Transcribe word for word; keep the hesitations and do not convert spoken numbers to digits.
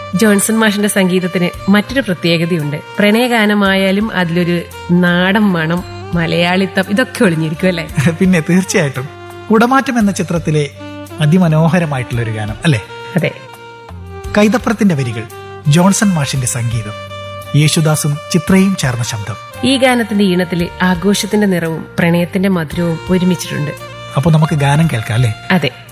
Johnson മാഷിന്റെ സംഗീതത്തിന് മറ്റൊരു പ്രത്യേകതയുണ്ട്. പ്രണയഗാനമായാലും അതിലൊരു നാടൻ മണം, മലയാളിത്തം ഇതൊക്കെ ഒളിഞ്ഞിരിക്കും അല്ലേ? പിന്നെ തീർച്ചയായിട്ടും. കുടമാറ്റം എന്ന ചിത്രത്തിലെ അതിമനോഹരമായിട്ടുള്ള ഒരു ഗാനം അല്ലേ? അതെ. കൈതപ്രത്തിന്റെ വരികൾ, ജോൺസൺ മാഷിന്റെ സംഗീതം, യേശുദാസും ചിത്രയും ചേർന്ന ശബ്ദം. ഈ ഗാനത്തിന്റെ ഈണത്തില് ആഘോഷത്തിന്റെ നിറവും പ്രണയത്തിന്റെ മധുരവും ഒരുമിച്ചിട്ടുണ്ട്. അപ്പൊ നമുക്ക് ഗാനം കേൾക്കാം അല്ലേ? അതെ.